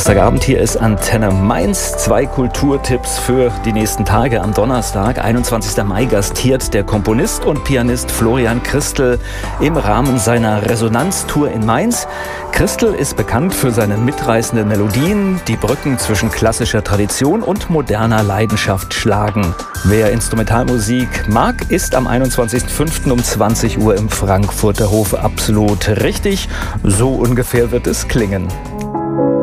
Donnerstagabend, hier ist Antenne Mainz. 2 Kulturtipps für die nächsten Tage. Am Donnerstag, 21. Mai, gastiert der Komponist und Pianist Florian Christl im Rahmen seiner Resonanztour in Mainz. Christl ist bekannt für seine mitreißenden Melodien, die Brücken zwischen klassischer Tradition und moderner Leidenschaft schlagen. Wer Instrumentalmusik mag, ist am 21.05. um 20 Uhr im Frankfurter Hof absolut richtig. So ungefähr wird es klingen.